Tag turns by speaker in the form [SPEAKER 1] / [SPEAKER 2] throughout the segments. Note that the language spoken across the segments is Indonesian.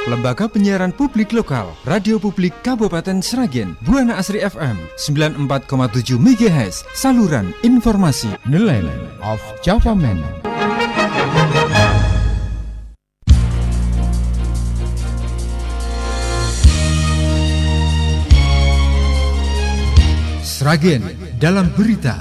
[SPEAKER 1] Lembaga Penyiaran Publik Lokal, Radio Publik Kabupaten Sragen, Buana Asri FM 94,7 MHz, saluran informasi.
[SPEAKER 2] Nelayan of Java Man.
[SPEAKER 1] Sragen dalam berita.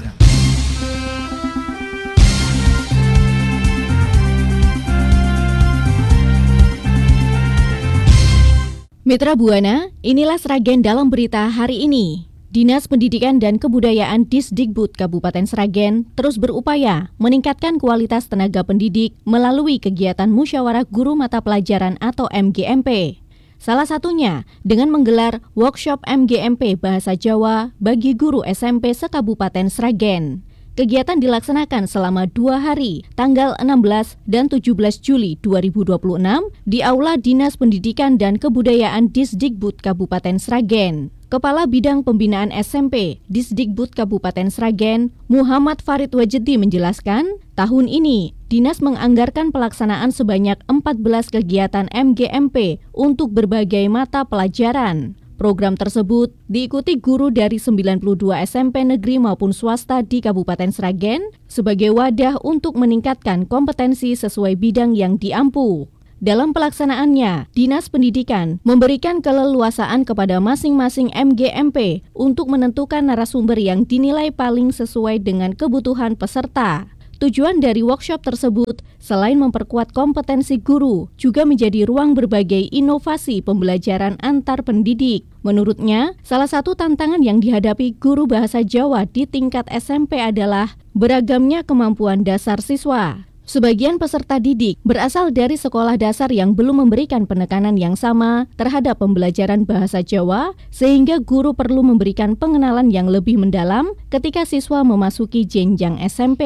[SPEAKER 3] Mitra Buana, inilah Sragen dalam berita hari ini. Dinas Pendidikan dan Kebudayaan Disdikbud Kabupaten Sragen terus berupaya meningkatkan kualitas tenaga pendidik melalui kegiatan musyawarah guru mata pelajaran atau MGMP. Salah satunya dengan menggelar workshop MGMP Bahasa Jawa bagi guru SMP se-Kabupaten Sragen. Kegiatan dilaksanakan selama 2 hari, tanggal 16 dan 17 Juli 2026 di Aula Dinas Pendidikan dan Kebudayaan Disdikbud Kabupaten Sragen. Kepala Bidang Pembinaan SMP Disdikbud Kabupaten Sragen, Muhammad Farid Wajedi menjelaskan, tahun ini Dinas menganggarkan pelaksanaan sebanyak 14 kegiatan MGMP untuk berbagai mata pelajaran. Program tersebut diikuti guru dari 92 SMP negeri maupun swasta di Kabupaten Sragen sebagai wadah untuk meningkatkan kompetensi sesuai bidang yang diampu. Dalam pelaksanaannya, Dinas Pendidikan memberikan keleluasaan kepada masing-masing MGMP untuk menentukan narasumber yang dinilai paling sesuai dengan kebutuhan peserta. Tujuan dari workshop tersebut, selain memperkuat kompetensi guru, juga menjadi ruang berbagai inovasi pembelajaran antar pendidik. Menurutnya, salah satu tantangan yang dihadapi guru bahasa Jawa di tingkat SMP adalah beragamnya kemampuan dasar siswa. Sebagian peserta didik berasal dari sekolah dasar yang belum memberikan penekanan yang sama terhadap pembelajaran bahasa Jawa, sehingga guru perlu memberikan pengenalan yang lebih mendalam ketika siswa memasuki jenjang SMP.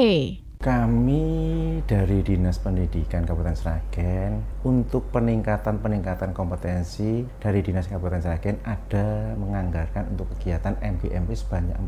[SPEAKER 4] Kami dari Dinas Pendidikan Kabupaten Sragen untuk peningkatan kompetensi dari Dinas Kabupaten Sragen ada menganggarkan untuk kegiatan MGMP sebanyak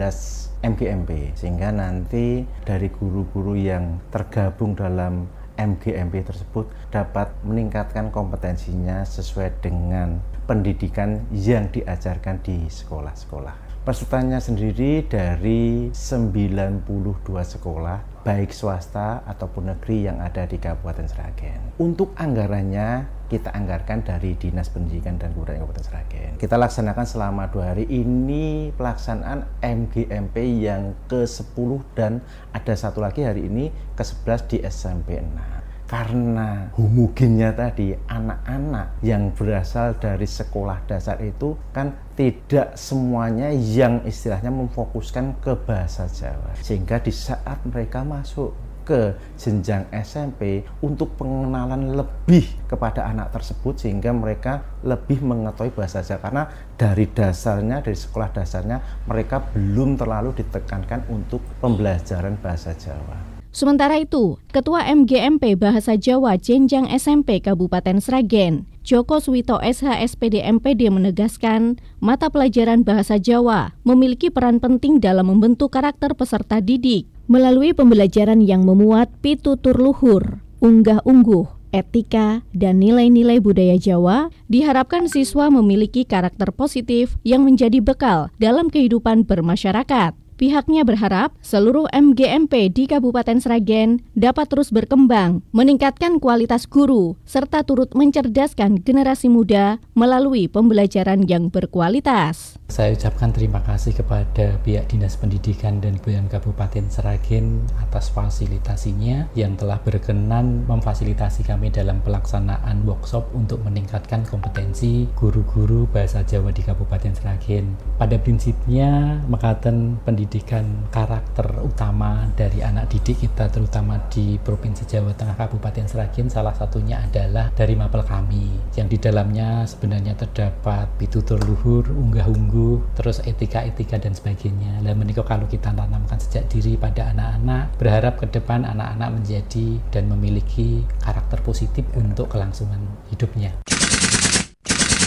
[SPEAKER 4] 14 MGMP, sehingga nanti dari guru-guru yang tergabung dalam MGMP tersebut dapat meningkatkan kompetensinya sesuai dengan pendidikan yang diajarkan di sekolah-sekolah. Pesertanya sendiri dari 92 sekolah, baik swasta ataupun negeri yang ada di Kabupaten Sragen. Untuk anggarannya, kita anggarkan dari Dinas Pendidikan dan Kebudayaan Kabupaten Sragen. Kita laksanakan selama 2 hari ini pelaksanaan MGMP yang ke-10 dan ada satu lagi hari ini ke-11 di SMP 6. Karena homogennya tadi, anak-anak yang berasal dari sekolah dasar itu kan tidak semuanya yang istilahnya memfokuskan ke bahasa Jawa. Sehingga di saat mereka masuk ke jenjang SMP untuk pengenalan lebih kepada anak tersebut, sehingga mereka lebih mengetahui bahasa Jawa. Karena dari dasarnya, dari sekolah dasarnya, mereka belum terlalu ditekankan untuk pembelajaran bahasa Jawa.
[SPEAKER 3] Sementara itu, Ketua MGMP Bahasa Jawa Jenjang SMP Kabupaten Sragen, Joko Suwito SH SPD MPD menegaskan, mata pelajaran Bahasa Jawa memiliki peran penting dalam membentuk karakter peserta didik melalui pembelajaran yang memuat pitutur luhur, unggah-ungguh, etika, dan nilai-nilai budaya Jawa. Diharapkan siswa memiliki karakter positif yang menjadi bekal dalam kehidupan bermasyarakat. Pihaknya berharap seluruh MGMP di Kabupaten Sragen dapat terus berkembang, meningkatkan kualitas guru, serta turut mencerdaskan generasi muda melalui pembelajaran yang berkualitas.
[SPEAKER 5] Saya ucapkan terima kasih kepada pihak Dinas Pendidikan dan Kebudayaan Kabupaten Sragen atas fasilitasinya yang telah berkenan memfasilitasi kami dalam pelaksanaan workshop untuk meningkatkan kompetensi guru-guru bahasa Jawa di Kabupaten Sragen. Pada prinsipnya, mekaten pendidikan karakter utama dari anak didik kita, terutama di Provinsi Jawa Tengah Kabupaten Sragen, salah satunya adalah dari mapel kami, yang di dalamnya sebenarnya terdapat pitutur luhur, unggah-ungguh, terus etika-etika dan sebagainya. Dan menikah kalau kita tanamkan sejak diri pada anak-anak, berharap ke depan anak-anak menjadi dan memiliki karakter positif untuk kelangsungan hidupnya.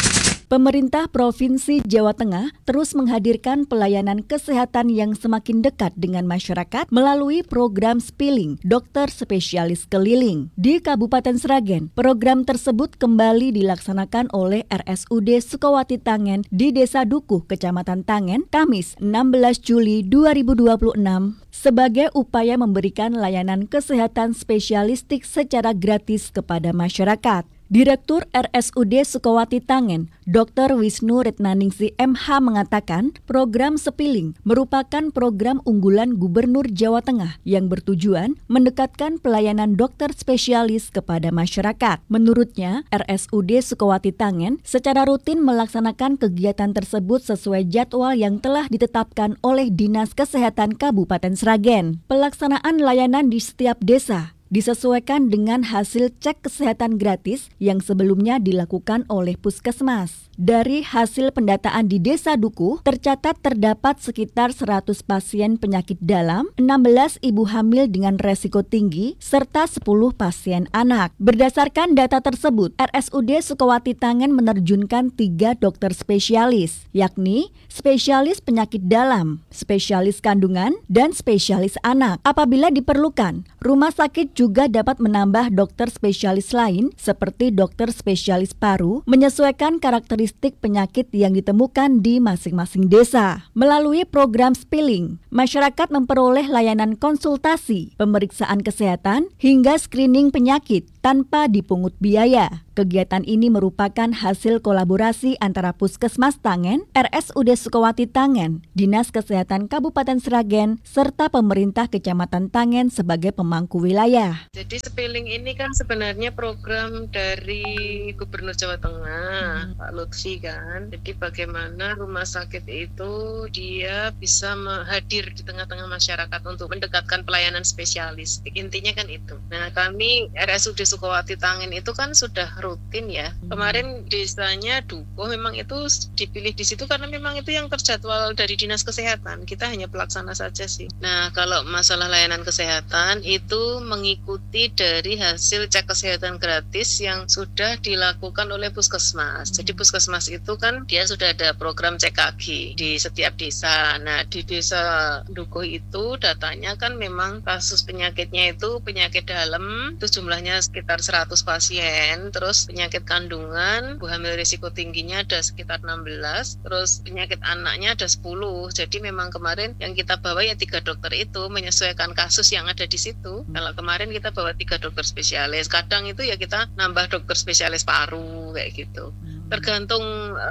[SPEAKER 6] Pemerintah Provinsi Jawa Tengah terus menghadirkan pelayanan kesehatan yang semakin dekat dengan masyarakat melalui program Spilling, dokter spesialis keliling. Di Kabupaten Sragen, program tersebut kembali dilaksanakan oleh RSUD Sukowati Tangen di Desa Dukuh, Kecamatan Tangen, Kamis 16 Juli 2026 sebagai upaya memberikan layanan kesehatan spesialistik secara gratis kepada masyarakat. Direktur RSUD Sukowati Tangen, Dr. Wisnu Retnaningsi MH mengatakan program Spilling merupakan program unggulan Gubernur Jawa Tengah yang bertujuan mendekatkan pelayanan dokter spesialis kepada masyarakat. Menurutnya, RSUD Sukowati Tangen secara rutin melaksanakan kegiatan tersebut sesuai jadwal yang telah ditetapkan oleh Dinas Kesehatan Kabupaten Sragen. Pelaksanaan layanan di setiap desa disesuaikan dengan hasil cek kesehatan gratis yang sebelumnya dilakukan oleh Puskesmas. Dari hasil pendataan di Desa Dukuh, tercatat terdapat sekitar 100 pasien penyakit dalam, 16 ibu hamil dengan resiko tinggi, serta 10 pasien anak. Berdasarkan data tersebut, RSUD Sukowati Tangen menerjunkan 3 dokter spesialis, yakni spesialis penyakit dalam, spesialis kandungan, dan spesialis anak. Apabila diperlukan, rumah sakit juga dapat menambah dokter spesialis lain seperti dokter spesialis paru menyesuaikan karakteristik penyakit yang ditemukan di masing-masing desa. Melalui program Spilling, masyarakat memperoleh layanan konsultasi, pemeriksaan kesehatan, hingga screening penyakit tanpa dipungut biaya. Kegiatan ini merupakan hasil kolaborasi antara Puskesmas Tangen, RSUD Sukowati Tangen, Dinas Kesehatan Kabupaten Sragen, serta pemerintah Kecamatan Tangen sebagai pemangku wilayah.
[SPEAKER 7] Jadi Spilling ini kan sebenarnya program dari Gubernur Jawa Tengah, Pak Lutfi kan. Jadi bagaimana rumah sakit itu dia bisa hadir di tengah-tengah masyarakat untuk mendekatkan pelayanan spesialis. Intinya kan itu. Nah, kami RSUD Sukowati Tangen itu kan sudah rutin ya. Kemarin desanya Dukuh memang itu dipilih di situ karena memang itu yang terjadwal dari Dinas Kesehatan. Kita hanya pelaksana saja sih. Nah, kalau masalah layanan kesehatan itu mengikuti dari hasil cek kesehatan gratis yang sudah dilakukan oleh Puskesmas. Jadi Puskesmas itu kan dia sudah ada program cek kaki di setiap desa. Nah, di Desa Dukuh itu datanya kan memang kasus penyakitnya itu penyakit dalam, itu jumlahnya sekitar 100 pasien. Terus penyakit kandungan, ibu hamil risiko tingginya ada sekitar 16, terus penyakit anaknya ada 10. Jadi memang kemarin yang kita bawa ya 3 dokter itu menyesuaikan kasus yang ada di situ. Kalau kemarin kita bawa 3 dokter spesialis, kadang itu ya kita nambah dokter spesialis paru kayak gitu. Tergantung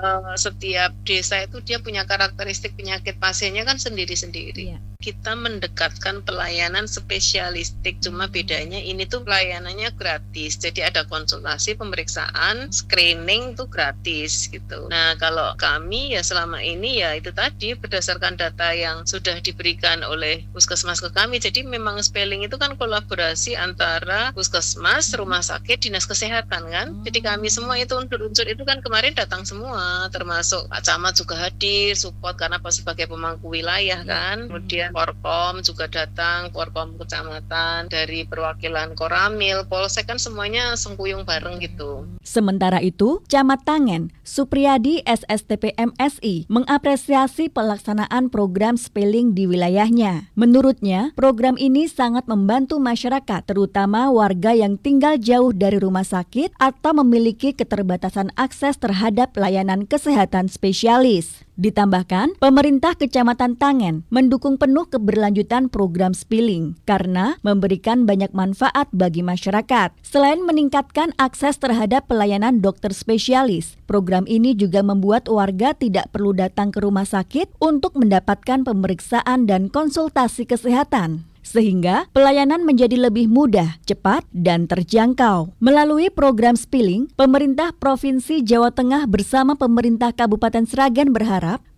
[SPEAKER 7] setiap desa itu dia punya karakteristik penyakit pasiennya kan sendiri-sendiri. Kita mendekatkan pelayanan spesialistik, cuma bedanya ini tuh pelayanannya gratis. Jadi ada konsultasi, pemeriksaan, screening tuh gratis gitu. Nah, kalau kami ya selama ini ya itu tadi berdasarkan data yang sudah diberikan oleh Puskesmas ke kami. Jadi memang Spilling itu kan kolaborasi antara Puskesmas, rumah sakit, Dinas Kesehatan kan. Jadi kami semua itu unsur-unsur itu kan kemarin datang semua, termasuk Pak Camat juga hadir, support karena sebagai pemangku wilayah kan. Kemudian Porkom juga datang, Porkom Kecamatan, dari perwakilan Koramil, Polsek kan semuanya sengkuyung bareng gitu.
[SPEAKER 6] Sementara itu, Camat Tangen, Supriyadi SSTP MSI, mengapresiasi pelaksanaan program Spilling di wilayahnya. Menurutnya, program ini sangat membantu masyarakat, terutama warga yang tinggal jauh dari rumah sakit atau memiliki keterbatasan akses terhadap layanan kesehatan spesialis. Ditambahkan, pemerintah Kecamatan Tangen mendukung penuh keberlanjutan program Spilling karena memberikan banyak manfaat bagi masyarakat. Selain meningkatkan akses terhadap pelayanan dokter spesialis, program ini juga membuat warga tidak perlu datang ke rumah sakit untuk mendapatkan pemeriksaan dan konsultasi kesehatan. Sehingga pelayanan menjadi lebih mudah, cepat, dan terjangkau. Melalui program Spilling, pemerintah Provinsi Jawa Tengah bersama pemerintah Kabupaten Sragen berharap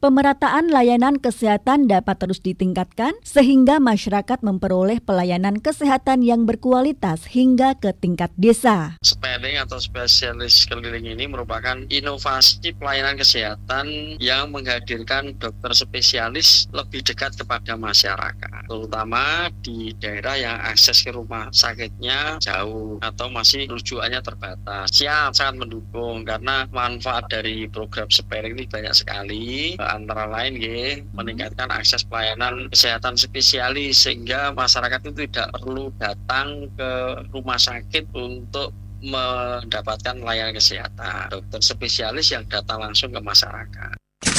[SPEAKER 6] pemerataan layanan kesehatan dapat terus ditingkatkan sehingga masyarakat memperoleh pelayanan kesehatan yang berkualitas hingga ke tingkat desa.
[SPEAKER 8] Spelling atau spesialis keliling ini merupakan inovasi pelayanan kesehatan yang menghadirkan dokter spesialis lebih dekat kepada masyarakat, terutama di daerah yang akses ke rumah sakitnya jauh atau masih rujukannya terbatas. Siap, sangat mendukung karena manfaat dari program Spelling ini banyak sekali, antara lain meningkatkan akses pelayanan kesehatan spesialis sehingga masyarakat itu tidak perlu datang ke rumah sakit untuk mendapatkan layanan kesehatan. Dokter spesialis yang datang langsung ke masyarakat.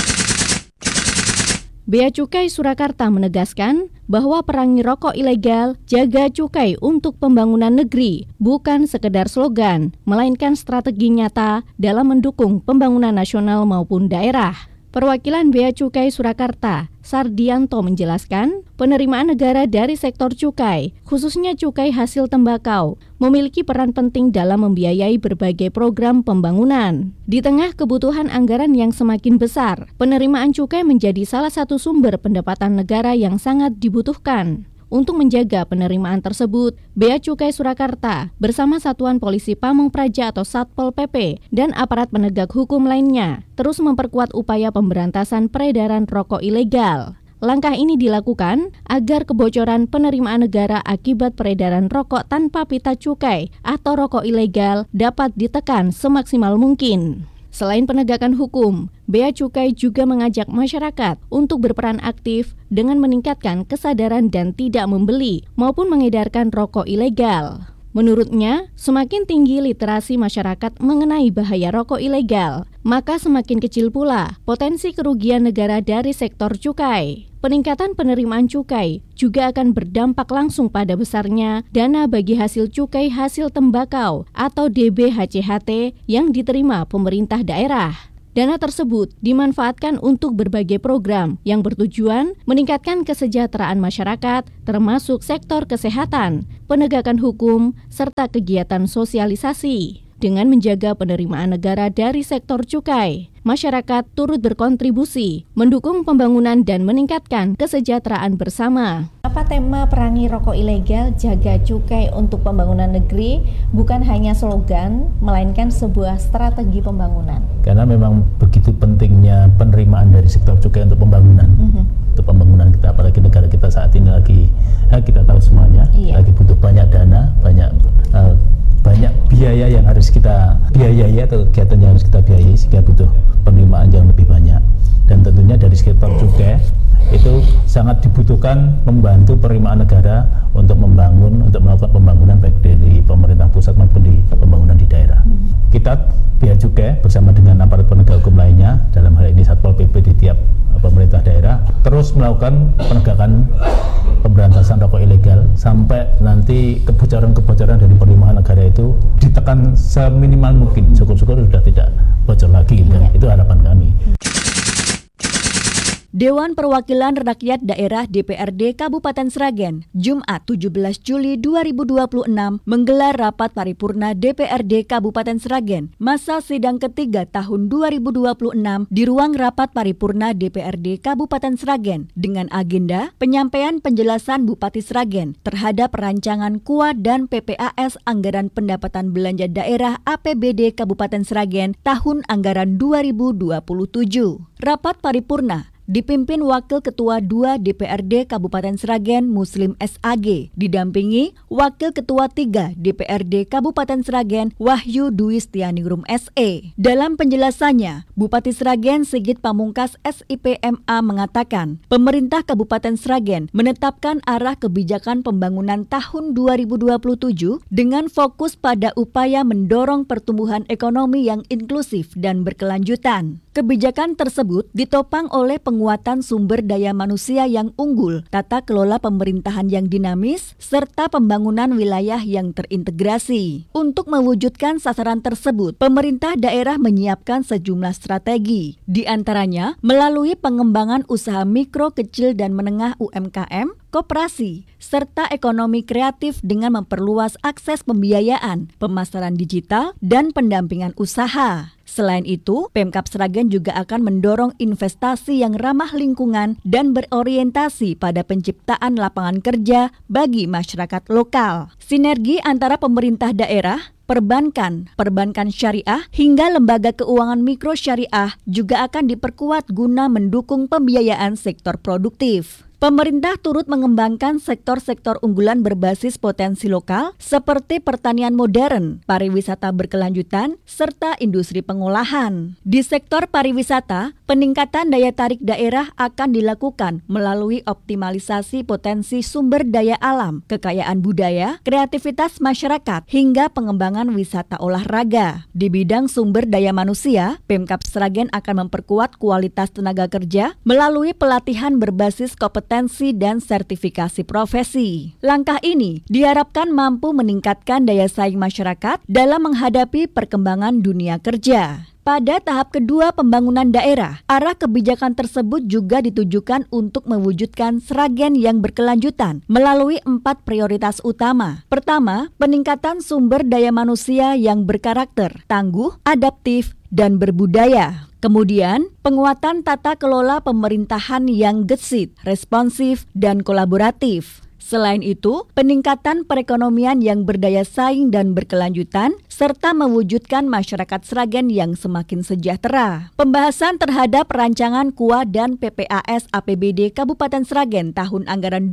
[SPEAKER 3] Bea Cukai Surakarta menegaskan bahwa perangi rokok ilegal, jaga cukai untuk pembangunan negeri bukan sekedar slogan, melainkan strategi nyata dalam mendukung pembangunan nasional maupun daerah. Perwakilan Bea Cukai Surakarta, Sardianto menjelaskan, penerimaan negara dari sektor cukai, khususnya cukai hasil tembakau, memiliki peran penting dalam membiayai berbagai program pembangunan. Di tengah kebutuhan anggaran yang semakin besar, penerimaan cukai menjadi salah satu sumber pendapatan negara yang sangat dibutuhkan. Untuk menjaga penerimaan tersebut, Bea Cukai Surakarta bersama Satuan Polisi Pamong Praja atau Satpol PP dan aparat penegak hukum lainnya terus memperkuat upaya pemberantasan peredaran rokok ilegal. Langkah ini dilakukan agar kebocoran penerimaan negara akibat peredaran rokok tanpa pita cukai atau rokok ilegal dapat ditekan semaksimal mungkin. Selain penegakan hukum, Bea Cukai juga mengajak masyarakat untuk berperan aktif dengan meningkatkan kesadaran dan tidak membeli maupun mengedarkan rokok ilegal. Menurutnya, semakin tinggi literasi masyarakat mengenai bahaya rokok ilegal, maka semakin kecil pula potensi kerugian negara dari sektor cukai. Peningkatan penerimaan cukai juga akan berdampak langsung pada besarnya dana bagi hasil cukai hasil tembakau atau DBHCHT yang diterima pemerintah daerah. Dana tersebut dimanfaatkan untuk berbagai program yang bertujuan meningkatkan kesejahteraan masyarakat, termasuk sektor kesehatan, penegakan hukum, serta kegiatan sosialisasi. Dengan menjaga penerimaan negara dari sektor cukai, masyarakat turut berkontribusi, mendukung pembangunan dan meningkatkan kesejahteraan bersama. Apa tema perangi rokok ilegal, jaga cukai untuk pembangunan negeri bukan hanya slogan, melainkan sebuah strategi pembangunan.
[SPEAKER 9] Karena memang begitu pentingnya penerimaan dari sektor cukai untuk pembangunan. Untuk pembangunan kita, apalagi negara kita saat ini lagi, kita tahu semuanya, lagi butuh banyak dana, banyak biaya yang harus kita biayai atau kegiatan yang harus kita biayai sehingga butuh penerimaan yang lebih banyak. Dan tentunya dari sektor cukai itu sangat dibutuhkan membantu penerimaan negara untuk melakukan pembangunan baik dari pemerintah pusat maupun di pembangunan di daerah. Kita Bea Cukai bersama dengan aparat penegak hukum lainnya, dalam hal ini Satpol PP di tiap pemerintah daerah, terus melakukan penegakan pemberantasan rokok ilegal sampai nanti kebocoran-kebocoran dari penerimaan negara itu ditekan seminimal mungkin. Syukur-syukur sudah tidak bocor lagi, gitu. Itu harapan kami.
[SPEAKER 6] Dewan Perwakilan Rakyat Daerah DPRD Kabupaten Sragen, Jumat 17 Juli 2026 menggelar rapat paripurna DPRD Kabupaten Sragen masa sidang ketiga tahun 2026 di ruang rapat paripurna DPRD Kabupaten Sragen dengan agenda penyampaian penjelasan Bupati Sragen terhadap rancangan KUA dan PPAS Anggaran Pendapatan Belanja Daerah APBD Kabupaten Sragen tahun anggaran 2027. Rapat paripurna dipimpin Wakil Ketua 2 DPRD Kabupaten Sragen Muslim SAG, didampingi Wakil Ketua 3 DPRD Kabupaten Sragen Wahyu Dwi Setianingrum SE. Dalam penjelasannya, Bupati Sragen Sigit Pamungkas SIPMA mengatakan, pemerintah Kabupaten Sragen menetapkan arah kebijakan pembangunan tahun 2027 dengan fokus pada upaya mendorong pertumbuhan ekonomi yang inklusif dan berkelanjutan. Kebijakan tersebut ditopang oleh penguatan sumber daya manusia yang unggul, tata kelola pemerintahan yang dinamis, serta pembangunan wilayah yang terintegrasi. Untuk mewujudkan sasaran tersebut, pemerintah daerah menyiapkan sejumlah strategi, di antaranya melalui pengembangan usaha mikro, kecil, dan menengah UMKM, koperasi, serta ekonomi kreatif dengan memperluas akses pembiayaan, pemasaran digital, dan pendampingan usaha. Selain itu, Pemkab Sragen juga akan mendorong investasi yang ramah lingkungan dan berorientasi pada penciptaan lapangan kerja bagi masyarakat lokal. Sinergi antara pemerintah daerah, perbankan syariah, hingga lembaga keuangan mikro syariah juga akan diperkuat guna mendukung pembiayaan sektor produktif. Pemerintah turut mengembangkan sektor-sektor unggulan berbasis potensi lokal seperti pertanian modern, pariwisata berkelanjutan, serta industri pengolahan. Di sektor pariwisata, peningkatan daya tarik daerah akan dilakukan melalui optimalisasi potensi sumber daya alam, kekayaan budaya, kreativitas masyarakat, hingga pengembangan wisata olahraga. Di bidang sumber daya manusia, Pemkab Sragen akan memperkuat kualitas tenaga kerja melalui pelatihan berbasis kompetensi dan sertifikasi profesi. Langkah ini diharapkan mampu meningkatkan daya saing masyarakat dalam menghadapi perkembangan dunia kerja. Pada tahap kedua pembangunan daerah, arah kebijakan tersebut juga ditujukan untuk mewujudkan Sragen yang berkelanjutan melalui 4 prioritas utama. Pertama, peningkatan sumber daya manusia yang berkarakter, tangguh, adaptif, dan berbudaya. Kemudian, penguatan tata kelola pemerintahan yang gesit, responsif, dan kolaboratif. Selain itu, peningkatan perekonomian yang berdaya saing dan berkelanjutan, serta mewujudkan masyarakat Sragen yang semakin sejahtera. Pembahasan terhadap rancangan KUA dan PPAS APBD Kabupaten Sragen tahun anggaran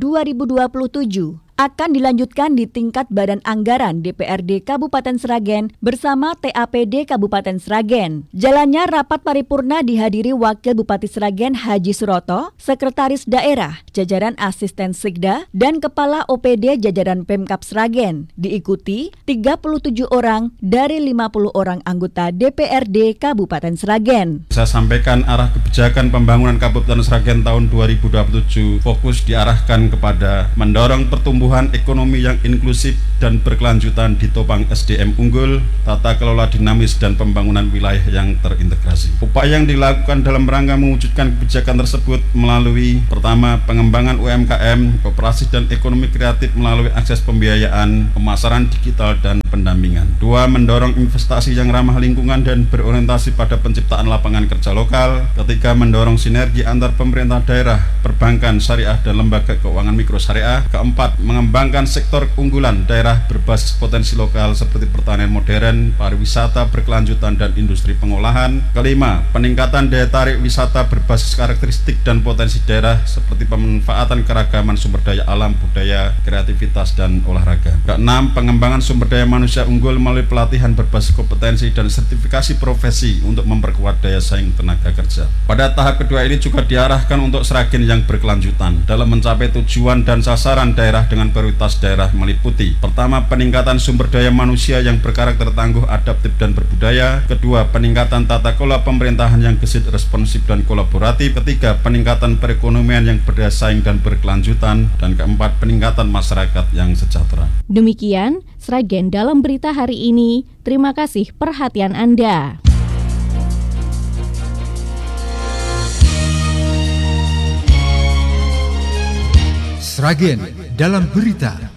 [SPEAKER 6] 2027 akan dilanjutkan di tingkat Badan Anggaran DPRD Kabupaten Sragen bersama TAPD Kabupaten Sragen. Jalannya rapat paripurna dihadiri Wakil Bupati Sragen Haji Suroto, Sekretaris Daerah, jajaran Asisten Sikda, dan Kepala OPD jajaran Pemkab Sragen. Diikuti 37 orang dari 50 orang anggota DPRD Kabupaten Sragen.
[SPEAKER 10] Saya sampaikan arah kebijakan pembangunan Kabupaten Sragen tahun 2027 fokus diarahkan kepada mendorong pertumbuhan ekonomi yang inklusif dan berkelanjutan ditopang SDM unggul, tata kelola dinamis, dan pembangunan wilayah yang terintegrasi. Upaya yang dilakukan dalam rangka mewujudkan kebijakan tersebut melalui pertama, pengembangan UMKM, koperasi dan ekonomi kreatif melalui akses pembiayaan, pemasaran digital, dan pendampingan. Dua, mendorong investasi yang ramah lingkungan dan berorientasi pada penciptaan lapangan kerja lokal. Ketiga, mendorong sinergi antar pemerintah daerah, perbankan syariah, dan lembaga keuangan mikro syariah. Keempat, mengembangkan sektor unggulan daerah berbasis potensi lokal seperti pertanian modern, pariwisata berkelanjutan, dan industri pengolahan. Kelima, peningkatan daya tarik wisata berbasis karakteristik dan potensi daerah seperti pemanfaatan keragaman sumber daya alam, budaya, kreativitas, dan olahraga. Keenam, pengembangan sumber daya manusia unggul melalui pelatihan berbasis kompetensi dan sertifikasi profesi untuk memperkuat daya saing tenaga kerja. Pada tahap kedua ini juga diarahkan untuk Sragen yang berkelanjutan dalam mencapai tujuan dan sasaran daerah dengan prioritas daerah meliputi: pertama, peningkatan sumber daya manusia yang berkarakter tangguh, adaptif, dan berbudaya. Kedua, peningkatan tata kelola pemerintahan yang gesit, responsif, dan kolaboratif. Ketiga, peningkatan perekonomian yang berdaya saing dan berkelanjutan. Dan keempat, peningkatan masyarakat yang sejahtera.
[SPEAKER 3] Demikian Sragen dalam berita hari ini. Terima kasih perhatian Anda.
[SPEAKER 1] Sragen dalam berita.